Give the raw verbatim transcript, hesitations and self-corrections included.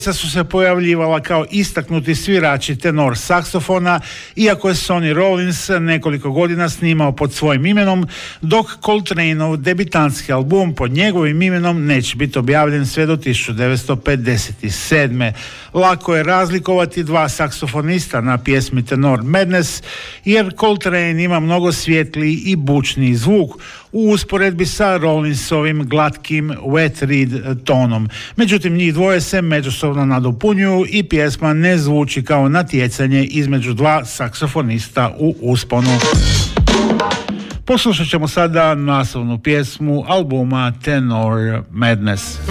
su se pojavljivala kao istaknuti svirači tenor saksofona, iako je Sonny Rollins nekoliko godina snimao pod svojim imenom, dok Coltraneov debitantski album pod njegovim imenom neće biti objavljen sve do tisuću devetsto pedeset sedme. Lako je razlikovati dva saksofonista na pjesmi Tenor Madness, jer Coltrane ima mnogo svjetliji i bučniji zvuk u usporedbi sa Rollinsovim glatkim wet reed tonom. Međutim, njih dvoje se međusobno nadopunjuju i pjesma ne zvuči kao natjecanje između dva saksofonista u usponu. Poslušat ćemo sada naslovnu pjesmu albuma Tenor Madness.